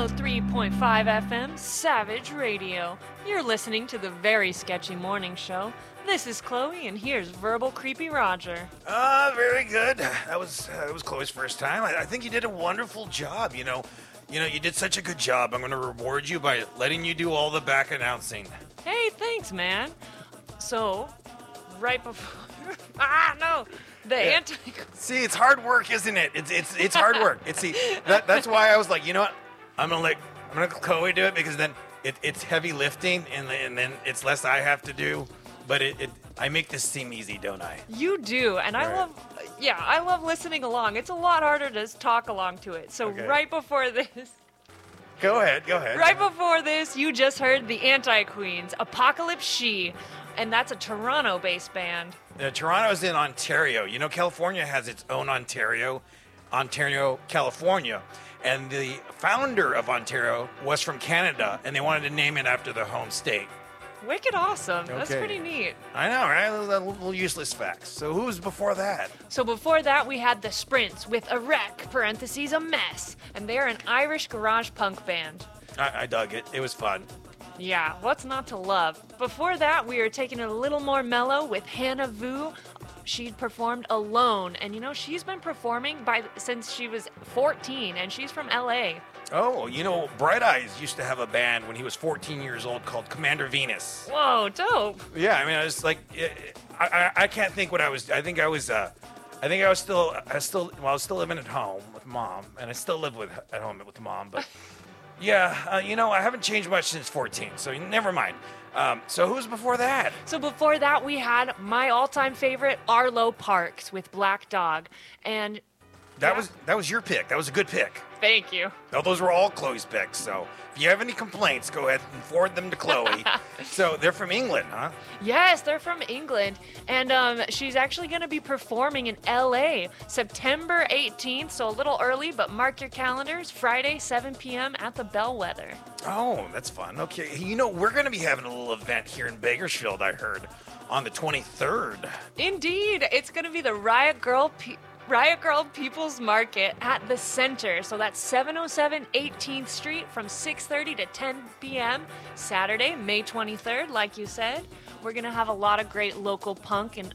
103.5 FM Savage Radio. You're listening to the Very Sketchy Morning Show. This is Chloe, and here's Verbal Creepy Roger. Very good. That was Chloe's first time. I think you did a wonderful job. You know, you did such a good job. I'm going to reward you by letting you do all the back announcing. Hey, thanks, man. So, right before... See, it's hard work, isn't it? It's hard work. That's why I was like, you know what? I'm gonna let Chloe do it because then it's heavy lifting and then it's less I have to do. But I make this seem easy, don't I? You do, and I love listening along. It's a lot harder to talk along to it. So okay. Right before this. Go ahead. Right before this, you just heard the Anti-Queens, Apocalypse She, and that's a Toronto-based band. Toronto's in Ontario. You know, California has its own Ontario, California. And the founder of Ontario was from Canada, and they wanted to name it after their home state. Wicked awesome. Okay. That's pretty neat. I know, right? Those are little useless facts. So who was before that? So before that, we had the Sprints with a wreck, a mess. And they're an Irish garage punk band. I dug it. It was fun. Yeah, what's not to love? Before that, we were taking it a little more mellow with Hannah Vu. She performed Alone, and she's been performing since she was 14, and she's from LA. Oh, Bright Eyes used to have a band when he was 14 years old called Commander Venus. Whoa, dope. Yeah, I mean, I was like, I can't think what I was. I was still living at home with mom, and I still live at home with mom, but. Yeah, I haven't changed much since 14, so never mind. So who's before that? So before that, we had my all-time favorite, Arlo Parks, with Black Dog. And that was your pick. That was a good pick. Thank you. No, those were all Chloe's picks, so if you have any complaints, go ahead and forward them to Chloe. So they're from England, huh? Yes, they're from England, and she's actually going to be performing in LA September 18th, so a little early, but mark your calendars, Friday, 7 p.m. at the Bellwether. Oh, that's fun. Okay, we're going to be having a little event here in Bakersfield, I heard, on the 23rd. Indeed, it's going to be the Riot Girl People's Market at the Center. So that's 707 18th Street from 6:30 to 10 p.m. Saturday, May 23rd, like you said. We're going to have a lot of great local punk and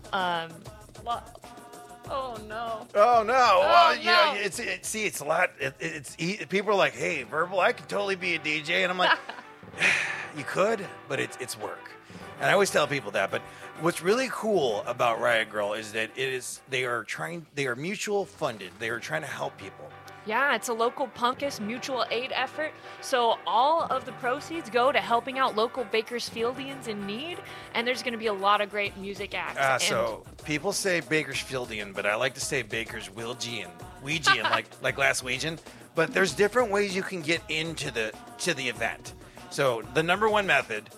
Oh no! Well, no. It's a lot. People are like, "Hey, Verbal, I could totally be a DJ," and I'm like, "You could, but it's work." And I always tell people that. But what's really cool about Riot Girl is that they are mutual funded. They are trying to help people. Yeah, it's a local punkist mutual aid effort. So all of the proceeds go to helping out local Bakersfieldians in need. And there's going to be a lot of great music acts. So people say Bakersfieldian, but I like to say Bakersfieldian, like last Weegian. But there's different ways you can get into the event. So the number one method.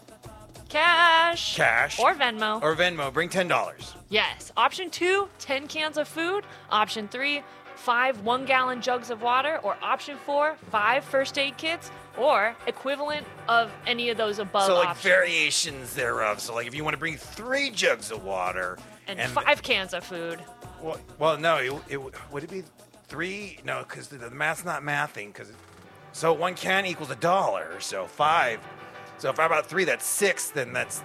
Cash. Or Venmo. Bring $10. Yes. Option 2, 10 cans of food. Option 3, 5 1-gallon jugs of water. Or option 4, 5 first aid kits. Or equivalent of any of those above options. So variations thereof. So if you want to bring 3 jugs of water. And 5 cans of food. Well, no. Would it be 3? No, because the math's not mathing. So 1 can equals $1. So 5. So if I bought 3, that's 6. Then that's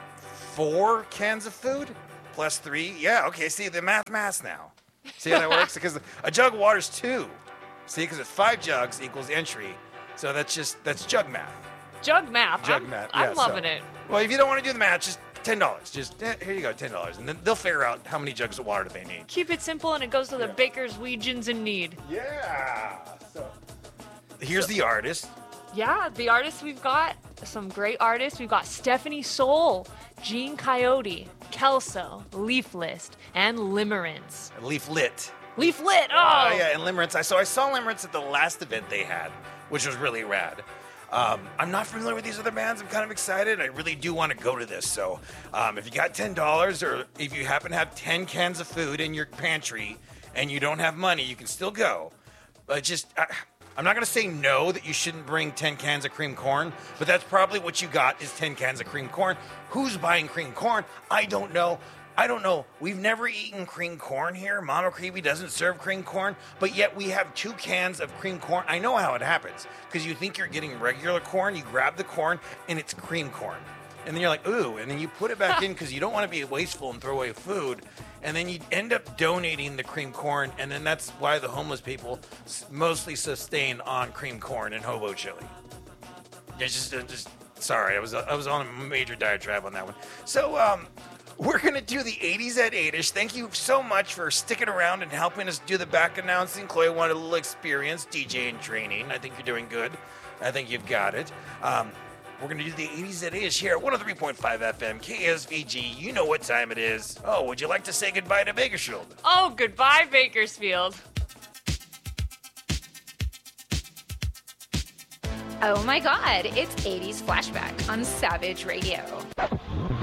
4 cans of food plus 3. Yeah, okay. See, the math's now. See how that works? Because a jug of water is 2. See, because it's 5 jugs equals entry. So that's jug math. Jug math. I'm loving it. Well, if you don't want to do the math, just $10. Just here you go, $10, and then they'll figure out how many jugs of water they need. Keep it simple, and it goes to the Bakers Weegians in need. Yeah. So here's the artist. Yeah, the artists we've got, some great artists. We've got Stephanie Soul, Gene Coyote, Kelso, Leaflist, and Limerence. Leaflit. Oh! Yeah, and Limerence. I saw Limerence at the last event they had, which was really rad. I'm not familiar with these other bands. I'm kind of excited. I really do want to go to this. So if you got $10 or if you happen to have 10 cans of food in your pantry and you don't have money, you can still go. But I'm not going to say no that you shouldn't bring 10 cans of cream corn, but that's probably what you got is 10 cans of cream corn. Who's buying cream corn? I don't know. I don't know. We've never eaten cream corn here. Mama Creepy doesn't serve cream corn, but yet we have 2 cans of cream corn. I know how it happens because you think you're getting regular corn. You grab the corn and it's cream corn. And then you're like, ooh, and then you put it back in because you don't want to be wasteful and throw away food. And then you end up donating the cream corn, and then that's why the homeless people mostly sustain on cream corn and hobo chili. It's just sorry, I was on a major diatribe on that one. So we're gonna do the 80s at 8ish. Thank you so much for sticking around and helping us do the back announcing. Chloe wanted a little experience DJing training. I think you're doing good. I think you've got it. We're going to do the 80s at 8ish here at 103.5 FM, KSVG. You know what time it is. Oh, would you like to say goodbye to Bakersfield? Oh, goodbye, Bakersfield. Oh my God, it's 80s Flashback on Savage Radio.